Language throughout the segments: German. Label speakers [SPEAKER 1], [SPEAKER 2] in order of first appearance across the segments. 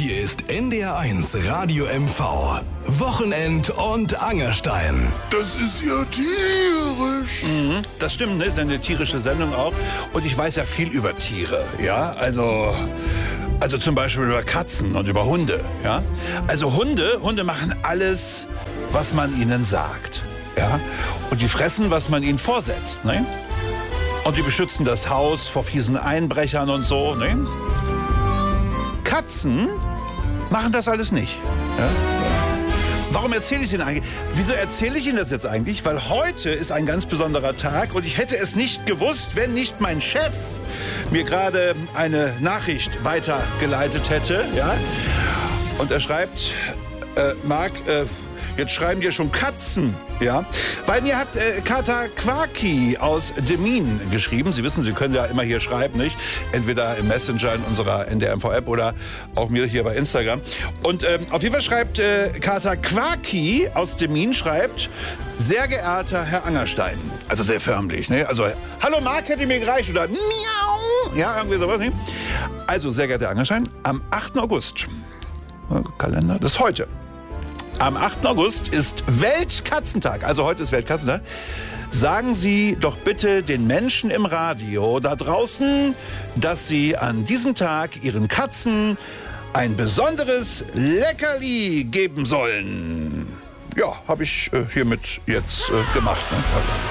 [SPEAKER 1] Hier ist NDR1 Radio MV. Wochenend und Angerstein.
[SPEAKER 2] Das ist ja tierisch.
[SPEAKER 3] Das stimmt, ne? Ist eine tierische Sendung auch. Und ich weiß ja viel über Tiere, ja? Also zum Beispiel über Katzen und über Hunde, ja? Also Hunde machen alles, was man ihnen sagt, ja? Und die fressen, was man ihnen vorsetzt, ne? Und die beschützen das Haus vor fiesen Einbrechern und so, ne? Katzen machen das alles nicht, ja? Warum erzähle ich es Ihnen eigentlich? Wieso erzähle ich Ihnen das jetzt eigentlich? Weil heute ist ein ganz besonderer Tag und ich hätte es nicht gewusst, wenn nicht mein Chef mir gerade eine Nachricht weitergeleitet hätte. Ja? Und er schreibt, Marc, jetzt schreiben dir schon Katzen. Ja? Weil mir hat Kata Quaki aus Demmin geschrieben. Sie wissen, Sie können ja immer hier schreiben, nicht? Entweder im Messenger in unserer NDR-MV-App oder auch mir hier bei Instagram. Und auf jeden Fall schreibt Kata Quaki aus Demmin, schreibt, sehr geehrter Herr Angerstein. Also sehr förmlich, ne? Also, hallo Marc, hätte mir gereicht oder miau. Ja, irgendwie sowas, ne? Also, sehr geehrter Herr Angerstein, am 8. August, Kalender, das ist heute. Am 8. August ist Weltkatzentag, also heute ist Weltkatzentag. Sagen Sie doch bitte den Menschen im Radio da draußen, dass sie an diesem Tag ihren Katzen ein besonderes Leckerli geben sollen. Ja, habe ich hiermit jetzt gemacht. Ne?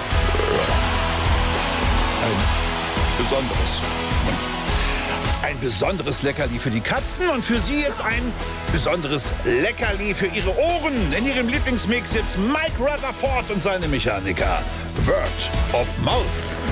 [SPEAKER 3] Ein besonderes. Ein besonderes Leckerli für die Katzen und für Sie jetzt ein besonderes Leckerli für Ihre Ohren. In Ihrem Lieblingsmix jetzt Mike Rutherford und seine Mechaniker. Word of Mouth.